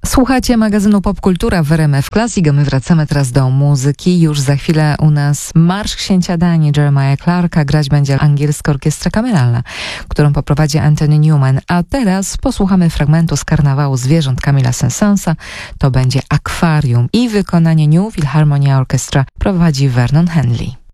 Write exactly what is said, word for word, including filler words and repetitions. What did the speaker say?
Słuchacie magazynu Popkultura w R M F Classic, a my wracamy teraz do muzyki. Już za chwilę u nas Marsz Księcia Danii Jeremiah Clarka. Grać będzie angielska orkiestra kameralna, którą poprowadzi Anthony Newman. A teraz posłuchamy fragmentu z Karnawału Zwierząt Camille'a Saint-Saënsa. To będzie Akwarium i wykonanie New Philharmonia Orchestra prowadzi Vernon Henley.